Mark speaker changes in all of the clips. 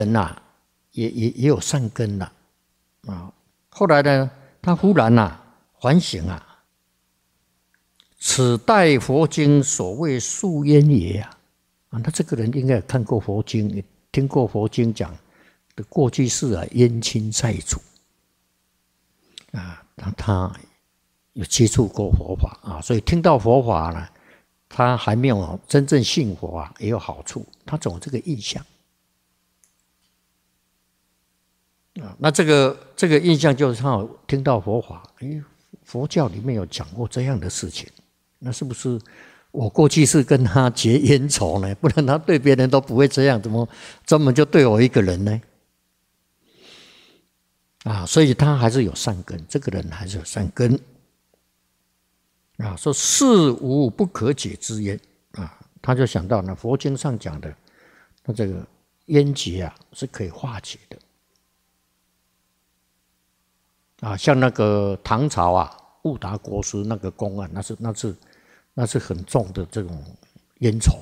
Speaker 1: 人呐、也有善根了啊。后来呢，他忽然反省此代佛经所谓宿烟也那这个人应该有看过佛经，也听过佛经讲的过去世冤亲债主他有接触过佛法所以听到佛法呢，他还没有真正信佛也有好处，他总有这个印象那这个印象就是他听到佛法，佛教里面有讲过这样的事情，那是不是我过去是跟他结冤仇呢？不然他对别人都不会这样，怎么专门就对我一个人呢？所以他还是有善根，这个人还是有善根说事无不可解之冤他就想到呢，佛经上讲的，那这个冤结是可以化解的像那个唐朝悟达国师那个公案，那是很重的这种冤仇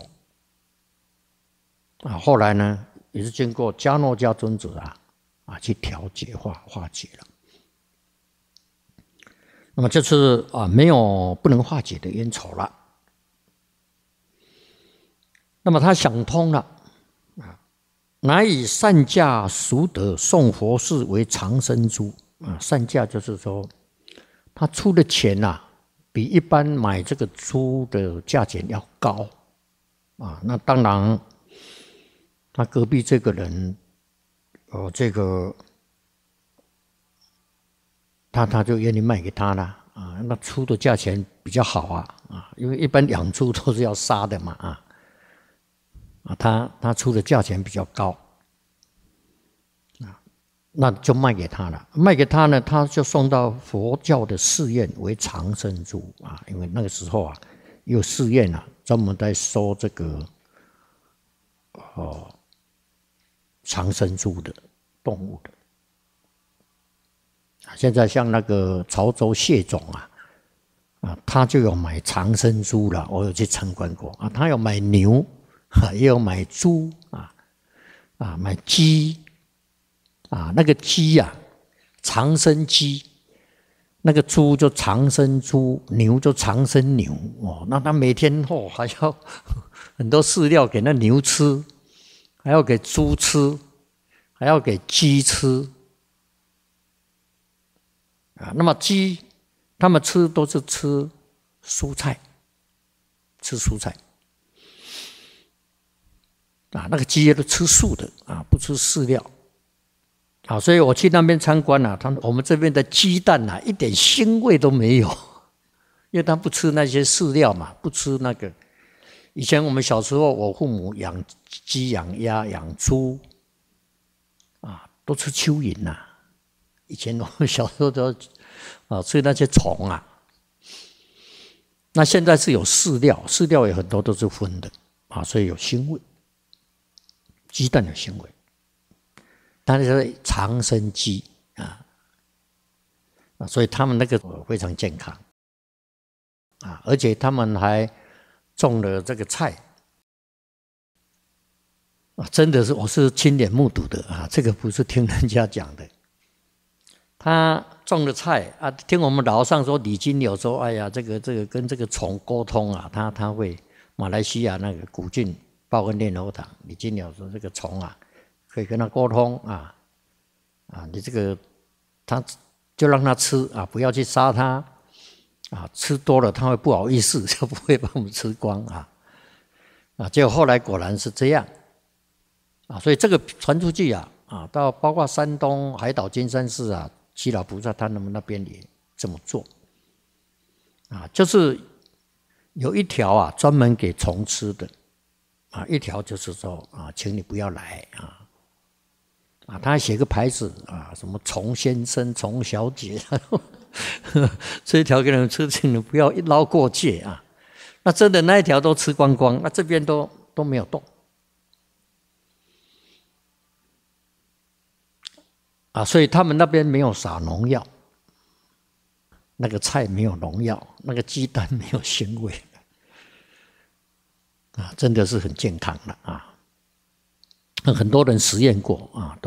Speaker 1: 后来呢，也是经过迦诺迦尊者去调解化解了。那么这次没有不能化解的冤仇了。那么他想通了乃以善价赎得送佛事为长生珠善价就是说，他出的钱比一般买这个猪的价钱要高那当然，他隔壁这个人，这个他就愿意卖给他了那出的价钱比较好因为一般养猪都是要杀的嘛他出的价钱比较高那就卖给他了。卖给他呢，他就送到佛教的寺院为长生珠因为那个时候有寺院专门在收这个长生珠的动物的现在像那个潮州谢总他就有买长生珠了，我有去参观过他有买牛也有买猪买鸡那个鸡长生鸡，那个猪就长生猪，牛就长生牛那他每天还要很多饲料给那牛吃，还要给猪吃，还要给鸡吃那么鸡他们都是吃蔬菜，那个鸡都吃素的不吃饲料所以我去那边参观我们这边的鸡蛋一点腥味都没有，因为他不吃那些饲料嘛，不吃那个。以前我们小时候，我父母养鸡、养鸭、养猪都吃蚯蚓以前我们小时候都吃那些虫那现在是有饲料，饲料有很多都是荤的所以有腥味，鸡蛋有腥味。它是长生鸡所以他们那个非常健康而且他们还种了这个菜真的是我是亲眼目睹的这个不是听人家讲的。他种的菜听我们老上说，李金有说，哎呀，这个跟这个虫沟通他会马来西亚那个古晋报恩念佛堂，李金有说这个虫可以跟他沟通你这个他就让他吃不要去杀他吃多了他会不好意思，就不会把我们吃光结果后来果然是这样所以这个传出去到包括山东海岛金山寺七老菩萨他们那边也这么做就是有一条专门给虫吃的一条就是说请你不要来他还写个牌子什么虫先生、虫小姐，这一条给你们吃，请你不要一捞过界那真的那一条都吃光光，那这边都没有动所以他们那边没有撒农药，那个菜没有农药，那个鸡蛋没有腥味真的是很健康的很多人实验过啊。